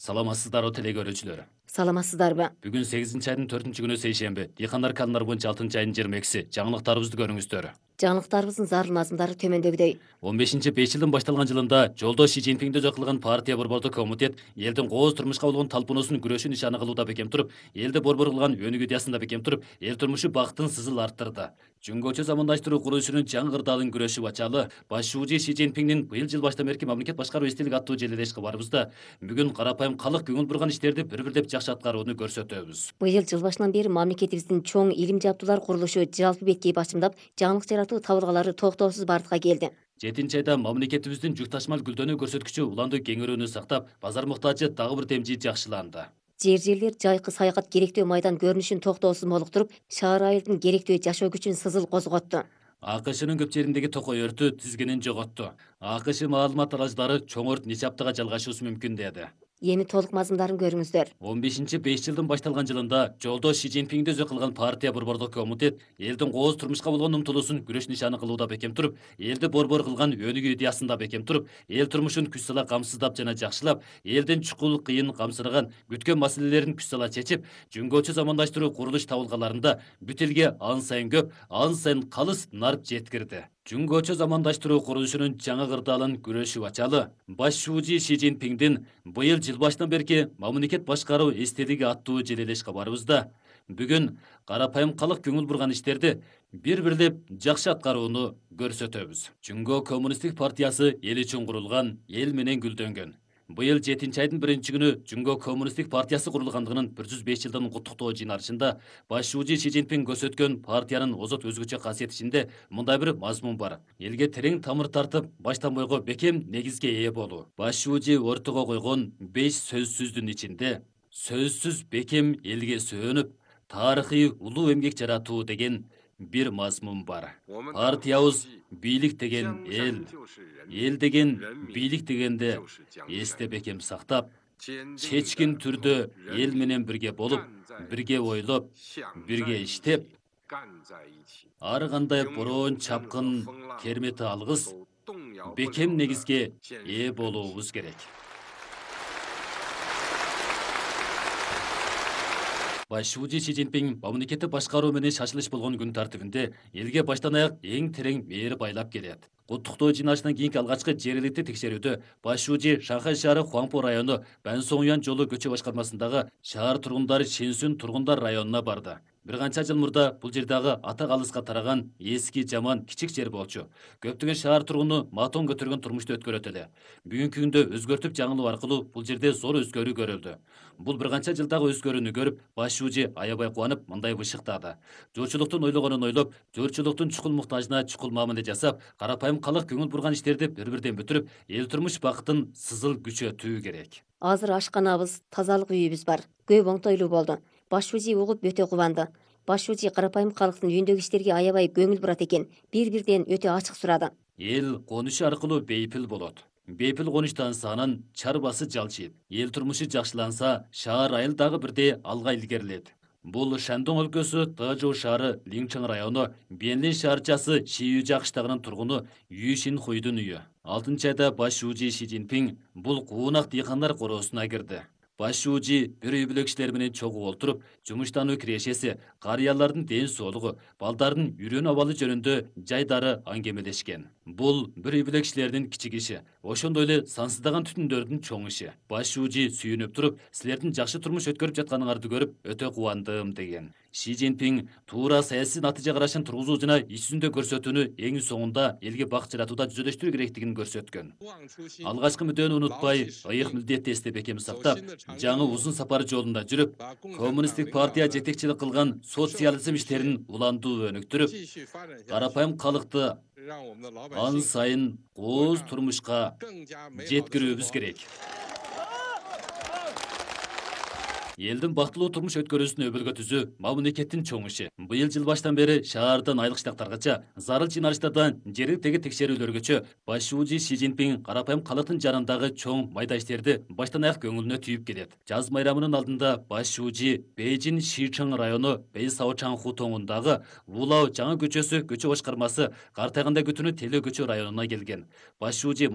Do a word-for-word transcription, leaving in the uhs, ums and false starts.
Саламатсыздар теле көрүүчүлөр. Саламатсыздарбы? Бүгүн сегизинчи айдын төртүнчү күнү сейшемби. Дыйкандар каналары боюнча алтынчы айдын жыйырма экиси. Жаңылыктарыбызды көрүңүздөр. Жаңылыктарыбыздын зарыл мазмундары төмөндөгүдөй. он бешинчи беш жылдын башталган жылында жолдо Ши Цзиньпиңди өзү кылган партия борбордук комитет элдин кооз турмушка болгон талпынуусун күрөшүү нишаны кылууда бекем туруп, элди борбор кылган өнүгүү идеясында бекем туруп, эл турмушу бактын сызыл арттырды. Жөнгөчө замандаштыруу курулушунун жаңы кырдаалын күрөшүп ачалы баш шуужи Ши Цзиньпиңдин быйыл жыл баштан берки мамлекет башкаруу эстелик аттуу желелеш кабарыбызда бүгүн карапайым калык көңүл бурган иштерди бир-бирлеп жакшы аткарууну көрсөтөбүз. Быйыл жыл башынан бери мамлекетибиздин чоң илим жабдуулар курулушу жалпы беткей бачымдап, жаңылык жаратуу табылгалары токтоосуз бардыкка келди. жетинчи айда мамлекетибиздин жүк ташмал гүлдөнүү көрсөткүчү уланды кеңөөрүүнү сактап, базар муктажы дагы бир демжи жакшыланды. Жер жерлер жайкы саякат керектөө майдан көрүнүшүн токтоосуз молуктуруп, шаар айылдын керектөө жашоо күчүн сызыл козготту. АКШнын көп жериндеги токой өртү тизгинин жоготту. АКШ маалымат аралаждары чоң өрт нече аптага жалгашуусу мүмкүн деди. Эми толук мазмундарын көрүңүздөр. он бешинчи беш жылдын башталган жылында жолдо Ши Цзиньпиңди өзү кылган партия борбордук комитет элдин кооз турмушка болгон умтулуусун күрөш нишаны кылууда бекем туруп, элди борбор кылган өнүгүү идеясында бекем туруп, эл турмушун күч сала камсыздап жана жакшылап, элдин чукул кыйын камсыраган күткөн маселелерин күч сала чечип, жөнгөчө замандаштыруу курулуш табылгаларында бүт элге ан сайын көп, ан сайын калыс нарп жеткирди. Жөнгөчө замандаштыруу курулушунун жаңы кырдаалын күрөшүп ачалы баш шуужи Ши Цзиньпиңдин быйыл жыл баштан берки мамлекет башкаруу эстелиги аттуу желелеш кабарыбызда бүгүн карапайым калык көңүл бурган иштерди бир-бирлеп жакшы аткарууну көрсөтөбүз. Жөнгө коммунисттик партиясы эл үчүн курулган, эл менен гүлдөнгөн. Быйыл жетинчи айдын биринчи күнү Жөнгө коммунисттик партиясы курулгандыгынын бир жүз беш жылдын куттуктоо жыйналышында баш шуужи Ши Цзиньпиң көрсөткөн партиянын озот өзгөчө касиет ичинде мындай бир мазмун бар. Элге терең тамыр тартып, баштан бойго бекем негизге ээ болуу. Баш шуужи ортого койгон беш сөзсүздүн ичинде сөзсүз бекем элге сөөнүп, тарыхый улуу эмгек жаратуу деген бир мазмун бар. Партиябыз бийлик деген эл, эл деген бийлик дегенде эсте бекем сактап, чечкин түрдө эл менен бирге болуп, бирге ойлоп, бирге иштеп, ар кандай бороон чапкын кермети алгыс бекем негизге ээ болуубуз керек. Баш шуужи Ши Цзиньпиң мамлекетти башкаруу менен шашылыш болгон күн тартибинде элге баштан аяк эң терең мээр байлап келет. Куттуктоо жыйналышынан кийинки алгачкы жергиликтүү текшерүүдө баш шуужи Шанхай шаары Хуаңпу району Бансоңуян жолу көчө башкармасындагы шаар тургундары Шинсүн тургундар районуна барды. Бир канча жыл мурда бул жер дагы ата калыска тараган эски жаман кичик жер болчу. Көптөгөн шаар тургуну матон көтөргөн турмушту өткөрөт эле. Бүгүнкү күндө өзгөртүп жаңылоо аркылуу бул жерде зор өзгөрүү көрүлдү. Бул бир канча жылдагы өзгөрүүнү көрүп, баш шуужи аябай кубанып, мындай бышыктады. Журчулуктун ойлогонун ойлоп, журчулуктун чукул муктажына чукул мамиле жасап, карапайым калык көңүл бурган иштерди бир-бирден бүтүрүп, эл турмуш бактын сызыл күчөтүү керек. Азыр ашканабыз, тазалык үйүбүз бар. Көп оңтойлуу болду. Баш шуужи угуп өтө кубанды. Баш шуужи карапайым калктын үйүндөгү иштерге аябай көңүл бурат экен. Бир-бирден өтө ачык сурады. Эл конушу аркылуу бейпил болот. Бейпил конуштанса анын чарбасы жалчыйт. Эл турмушу жакшыланса, шаар айыл дагы бирдей алга илгерилет. Бул Шандong өлкөсү Тажоу шаары Линчэн району Бенлин шаарчасы Шиюжа кыштагынын тургуну Ю Шин Хуйдун үйү. алтынчы айда баш шуужи Ши Цзиньпиң бул куунак дыйкандар короосуна кирди. Баш шуужи бир үй бүлө кишилер менен чогуу олтуруп, жумуштануу кирешеси, карыялардын ден соолугу, балдардын үйрөнүү абалы жөнүндө жайдары аңгемелешкен. Бул бир үй бүлө кишилердин кичик иши, ошондой эле сансыздаган түтүндөрдүн чоң иши. Баш шуужи сүйүнүп туруп, силердин жакшы турмуш өткөрүп жатканыңарды көрүп, өтө кубандым деген. Ши Цзиньпиң туура саясий натыйжа карашын тургузуу жана иш жүзүндө көрсөтүүнү эң соңунда элге бак жаратууда жүзөлөштүрүү керектигин көрсөткөн. Алгачкы мүддөөнү унутпай, ыйык милдетти эсте бекем сактап, жаңы узун сапар жолунда жүрүп, коммунисттик партия жетекчилик кылган социализм иштерин уландуу өнүктүрүп, карапайым калыкты ан сайын кооз турмушка жеткирүүбүз керек. Элдин бактылуу турмуш өткөрүүсүн өбөлгө түзүү мамлекеттин чоң иши. Быйыл жыл баштан бери шаардан айылык штаттаргача зарыл жыйналыштардан жергиликтеги текшерүүлөргөчө баш шуужи Ши Цзиньпиң карапайым калктын жанындагы чоң майда иштерди баштан аяк көңүлүнө түйүп келет. Жаз майрамынын алдында баш шуужи Бейжин Шичэн району Бейсаочан хутоңундагы Вулау жаңы көчөсү көчө башкармасы картайганда күтүүнү Телөө көчө районуна келген. Баш шуужи